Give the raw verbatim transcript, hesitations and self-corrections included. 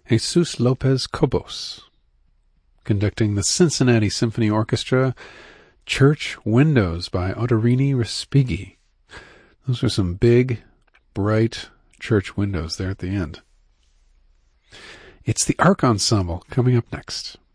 Jesus Lopez Cobos. Conducting the Cincinnati Symphony Orchestra, Church Windows by Ottorini Respighi. Those are some big, bright church windows there at the end. It's the Arc Ensemble coming up next.